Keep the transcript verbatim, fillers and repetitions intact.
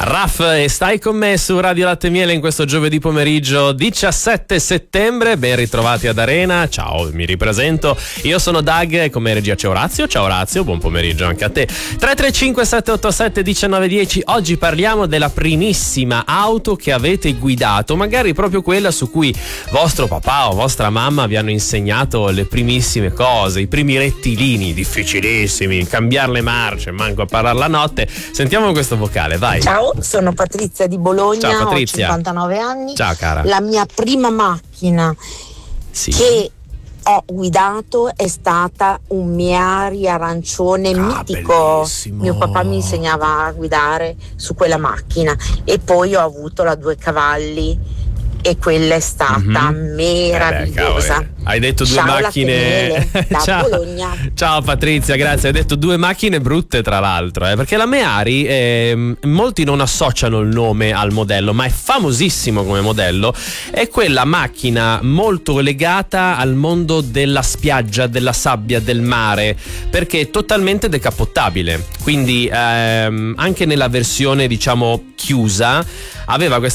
Raff, e stai con me su Radio Latte e Miele in questo giovedì pomeriggio diciassette settembre. Ben ritrovati ad Arena. Ciao, mi ripresento. Io sono Doug e come regia c'è Orazio. Ciao Orazio, buon pomeriggio anche a te. tre tre cinque sette otto sette uno nove uno zero. Oggi parliamo della primissima auto che avete guidato, magari proprio quella su cui vostro papà o vostra mamma vi hanno insegnato le primissime cose, i primi rettilini difficilissimi, cambiare le marce, manco a parlare la notte. Sentiamo questo vocale, vai. Ciao, sono Patrizia di Bologna. Ciao, Patrizia. Ho cinquantanove anni. Ciao cara. La mia prima macchina sì. che ho guidato è stata un Miari arancione ah, mitico. Bellissimo. Mio papà mi insegnava a guidare su quella macchina e poi ho avuto la due cavalli e quella è stata mm-hmm. meravigliosa. Eh beh, hai detto due Ciao, macchine da ciao. Bologna. Ciao Patrizia, grazie. Hai detto due macchine brutte tra l'altro, eh? Perché la Meari eh, molti non associano il nome al modello, ma è famosissimo come modello. È quella macchina molto legata al mondo della spiaggia, della sabbia, del mare, perché è totalmente decapottabile. Quindi ehm, anche nella versione diciamo chiusa aveva questa